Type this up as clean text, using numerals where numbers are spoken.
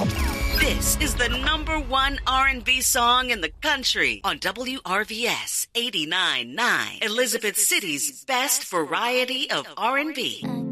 This is the number one R&B song in the country on WRVS 89.9, Elizabeth City's best variety of R&B.